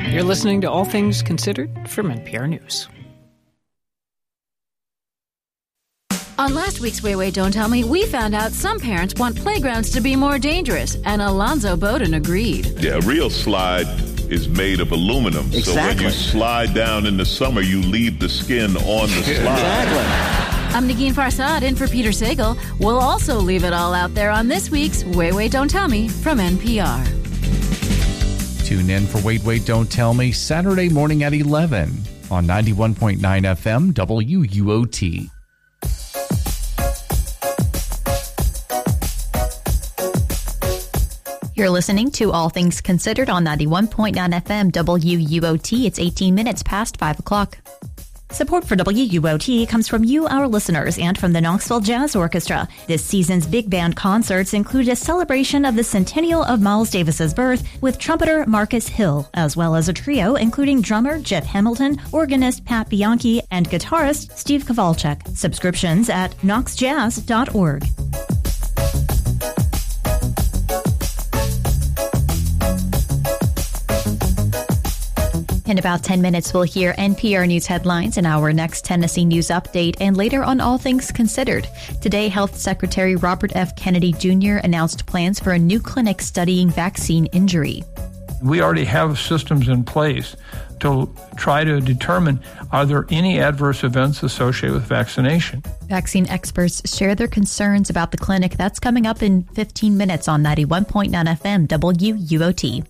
You're listening to All Things Considered from NPR News. On last week's Wait, Wait, Don't Tell Me, we found out some parents want playgrounds to be more dangerous, and Alonzo Bowden agreed. Yeah, a real slide is made of aluminum. Exactly. So when you slide down in the summer, you leave the skin on the slide. Exactly. I'm Negin Farsad in for Peter Sagal. We'll also leave it all out there on this week's Wait, Wait, Don't Tell Me from NPR. Tune in for Wait, Wait, Don't Tell Me Saturday morning at 11 on 91.9 FM WUOT. You're listening to All Things Considered on 91.9 FM WUOT. It's 18 minutes past 5 o'clock. Support for WUOT comes from you, our listeners, and from the Knoxville Jazz Orchestra. This season's big band concerts include a celebration of the centennial of Miles Davis's birth with trumpeter Marcus Hill, as well as a trio including drummer Jeff Hamilton, organist Pat Bianchi, and guitarist Steve Kowalczyk. Subscriptions at knoxjazz.org. In about 10 minutes, we'll hear NPR News headlines in our next Tennessee News Update and later on All Things Considered. Today, Health Secretary Robert F. Kennedy Jr. announced plans for a new clinic studying vaccine injury. We already have systems in place to try to determine, are there any adverse events associated with vaccination? Vaccine experts share their concerns about the clinic. That's coming up in 15 minutes on 91.9 FM WUOT.